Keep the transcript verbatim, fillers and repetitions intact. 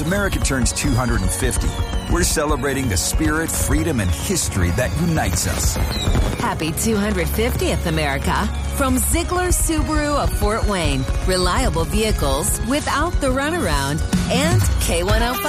As America turns two hundred fifty, we're celebrating the spirit, freedom, and history that unites us. Happy two hundred fiftieth, America. From Ziegler Subaru of Fort Wayne. Reliable vehicles without the runaround. And K one oh five.